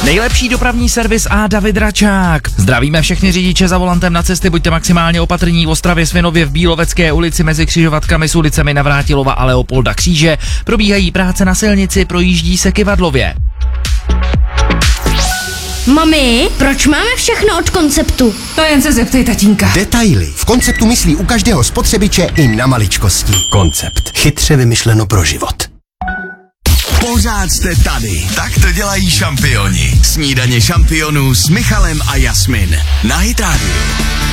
Nejlepší dopravní servis a David Račák. Zdravíme všechny řidiče za volantem na cesty, buďte maximálně opatrní. V Ostravě Svinově v Bílovecké ulici mezi křižovatkami s ulicemi Navrátilova a Leopolda Kříže probíhají práce na silnici, projíždí se Kyvadlově. Mami, proč máme všechno od Konceptu? To jen se zeptej tatínka. Detaily. V Konceptu myslí u každého spotřebiče i na maličkosti. Koncept. Chytře vymyšleno pro život. Pořád jste tady. Tak to dělají šampioni. Snídaně šampionů s Michalem a Jasmin. Na Hit Radio.